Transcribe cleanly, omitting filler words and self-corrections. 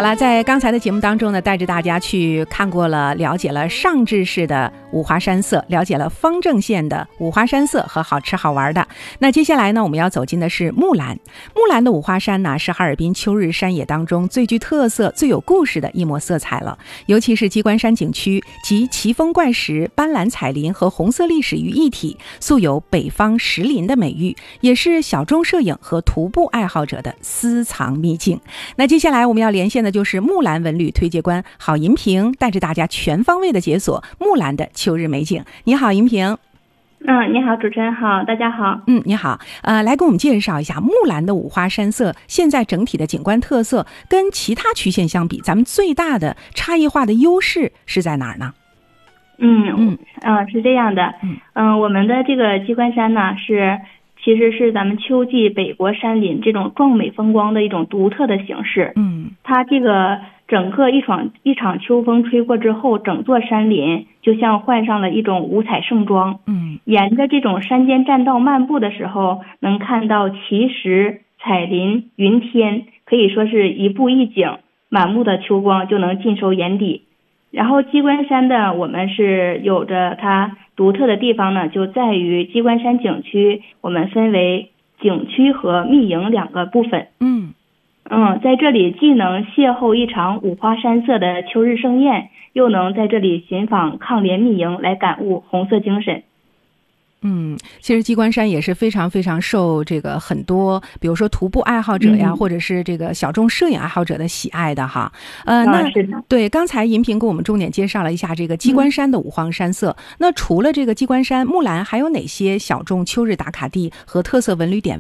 好了，在刚才的节目当中呢，带着大家去看过了，了解了上至市的五华山色，了解了丰正县的五华山色和好吃好玩的。那接下来呢，我们要走进的是木兰。木兰的五华山呢，是哈尔滨秋日山野当中最具特色、最有故事的一抹色彩了。尤其是鸡冠山景区集奇峰怪石、斑斓彩林和红色历史于一体，素有北方石林的美誉，也是小众摄影和徒步爱好者的私藏秘境。那接下来我们要连线的就是木兰文旅推介官郝银平，带着大家全方位的解锁木兰的秋日美景。你好，银平。 你好，主持人好，大家好。 你好。来给我们介绍一下木兰的五花山色，现在整体的景观特色跟其他区县相比，咱们最大的差异化的优势是在哪儿呢？ 是这样的。我们的这个鸡冠山呢，其实是咱们秋季北国山林这种壮美风光的一种独特的形式。它这个整个一场秋风吹过之后，整座山林就像换上了一种五彩盛装。沿着这种山间栈道漫步的时候，能看到奇石、彩林、云天，可以说是一步一景，满目的秋光就能尽收眼底。然后鸡冠山的我们是有着它独特的地方呢，就在于鸡冠山景区我们分为景区和密营两个部分。在这里既能邂逅一场五花山色的秋日盛宴，又能在这里寻访抗联密营来感悟红色精神。 其实鸡冠山也是非常非常受这个很多比如说徒步爱好者呀，或者是这个小众摄影爱好者的喜爱的哈。 是的。 对，刚才银平给我们重点介绍了一下这个鸡冠山的五黄山色。那除了这个鸡冠山，木兰还有哪些小众秋日打卡地和特色文旅点